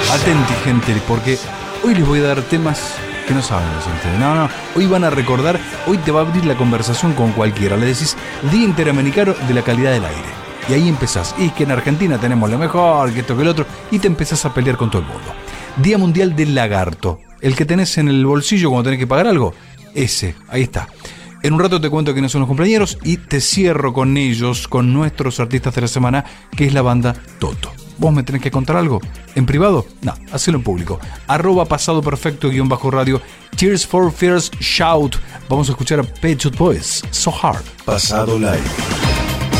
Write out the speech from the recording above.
Atenti, gente, porque hoy les voy a dar temas que no saben los ustedes. No, hoy van a recordar, hoy te va a abrir la conversación con cualquiera. Le decís Día Interamericano de la Calidad del Aire. Y ahí empezás. Y es que en Argentina tenemos lo mejor, que esto, que el otro. Y te empezás a pelear con todo el mundo. Día Mundial del Lagarto. El que tenés en el bolsillo cuando tenés que pagar algo. Ese, ahí está. En un rato te cuento quiénes son los compañeros y te cierro con ellos, con nuestros artistas de la semana, que es la banda Toto. ¿Vos me tenés que contar algo? ¿En privado? No, hacelo en público. @pasadoperfecto_radio. Tears for Fears Shout. Vamos a escuchar a Pet Shop Boys. So Hard. Pasado Live.